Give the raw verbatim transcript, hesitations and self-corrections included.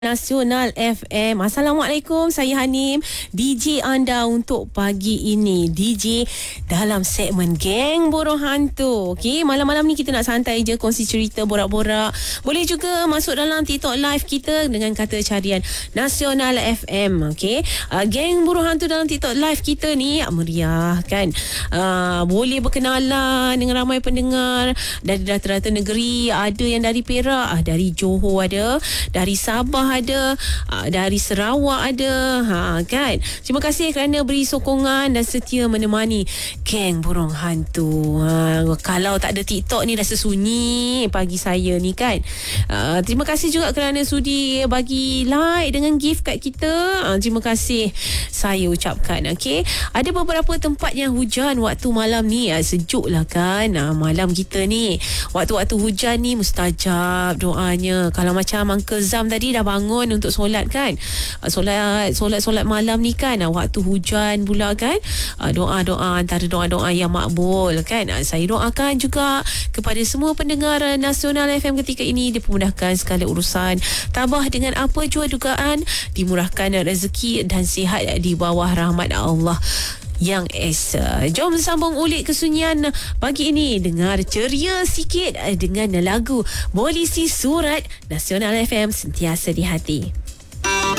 Nasional F M. Assalamualaikum, saya Hanim, D J anda untuk pagi ini. D J dalam segmen Geng Burung Hantu. Okey, malam-malam ni kita nak santai je, kongsi cerita, borak-borak. Boleh juga masuk dalam TikTok live kita dengan kata carian Nasional F M. Okey, uh, Geng Burung Hantu dalam TikTok live kita ni meriah kan. Uh, boleh berkenalan dengan ramai pendengar dari rata-rata negeri. Ada yang dari Perak, dari Johor ada, dari Sabah ada, dari Sarawak ada, ha kan. Terima kasih kerana beri sokongan dan setia menemani Geng Burung Hantu. Ha, kalau tak ada TikTok ni rasa sunyi pagi saya ni kan. Ha, terima kasih juga kerana sudi bagi like dengan gift kat kita. Ha, terima kasih saya ucapkan. Okey, ada beberapa tempat yang hujan waktu malam ni. Ha, sejuk lah kan. Ha, malam kita ni waktu-waktu hujan ni mustajab doanya. Kalau macam Uncle Zam tadi dah bangun untuk solat kan, solat solat solat malam ni kan, waktu hujan pula kan, doa-doa antara doa-doa yang makbul kan. Saya doakan juga kepada semua pendengar Nasional F M ketika ini dipermudahkan segala urusan, tabah dengan apa jua dugaan, dimurahkan rezeki dan sihat di bawah rahmat Allah Yang Esa. Jom sambung ulik kesunyian pagi ini. Dengar ceria sikit dengan lagu Polisi Surat. Nasional F M, sentiasa di hati.